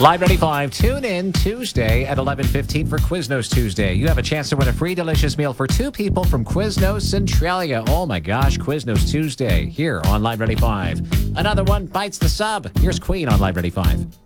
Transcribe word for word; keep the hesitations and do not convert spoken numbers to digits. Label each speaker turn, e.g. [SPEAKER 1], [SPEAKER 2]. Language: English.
[SPEAKER 1] Live ninety-five, tune in Tuesday at eleven fifteen for Quiznos Tuesday. You have a chance to win a free delicious meal for two people from Quiznos Centralia. Oh my gosh, Quiznos Tuesday here on Live ninety-five. Another one bites the sub. Here's Queen on Live ninety-five.